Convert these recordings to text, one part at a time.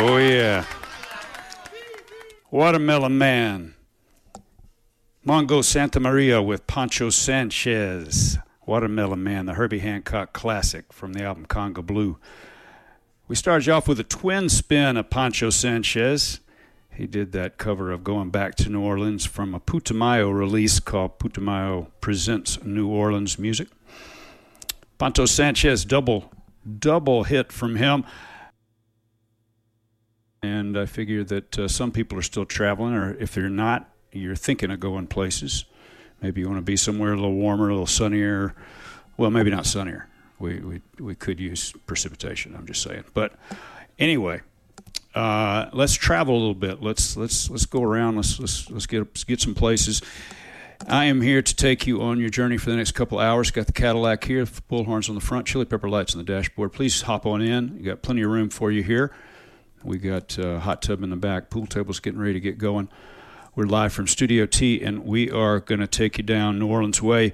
Oh, yeah. Watermelon Man. Mongo Santa Maria with Pancho Sanchez. Watermelon Man, the Herbie Hancock classic from the album Conga Blue. We started you off with a twin spin of Pancho Sanchez. He did that cover of Going Back to New Orleans from a Putumayo release called Putumayo Presents New Orleans Music. Pancho Sanchez, double hit from him. And I figure that some people are still traveling, or if they're not, you're thinking of going places. Maybe you want to be somewhere a little warmer, a little sunnier. Well, maybe not sunnier. We could use precipitation, I'm just saying. But anyway, let's travel a little bit. Let's go around. Let's get some places. I am here to take you on your journey for the next couple hours. Got the Cadillac here, bullhorns on the front, chili pepper lights on the dashboard. Please hop on in. You got plenty of room for you here. We got a hot tub in the back, pool tables getting ready to get going. We're live from Studio T, and we are going to take you down New Orleans way.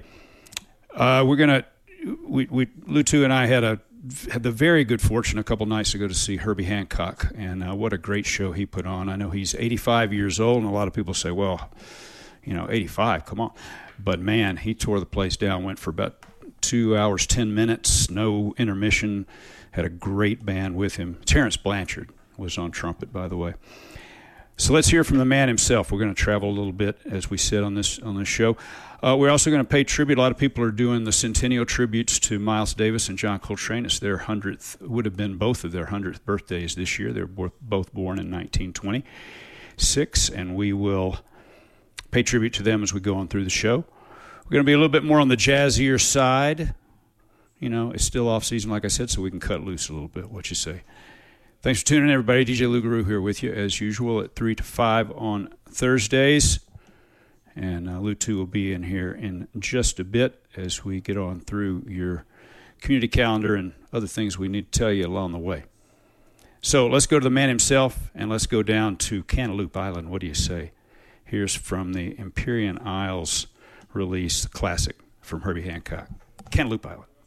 Lou Two and I had the very good fortune a couple nights ago to see Herbie Hancock, and what a great show he put on. I know he's 85 years old, and a lot of people say, well, 85, come on. But, man, he tore the place down, went for about 2 hours, 10 minutes, no intermission, had a great band with him. Terrence Blanchard was on trumpet, by the way. So let's hear from the man himself. We're going to travel a little bit, as we said on this show. We're also going to pay tribute. A lot of people are doing the centennial tributes to Miles Davis and John Coltrane. It's their 100th, would have been both of their 100th birthdays this year. They were both born in 1926, and we will pay tribute to them as we go on through the show. We're going to be a little bit more on the jazzier side. It's still off season, like I said, so we can cut loose a little bit. What you say? Thanks for tuning in, everybody. DJ Lou Garou here with you, as usual, at 3 to 5 on Thursdays. And Lou 2 will be in here in just a bit as we get on through your community calendar and other things we need to tell you along the way. So let's go to the man himself, and let's go down to Cantaloupe Island. What do you say? Here's from the Empyrean Isles release, the classic from Herbie Hancock, Cantaloupe Island.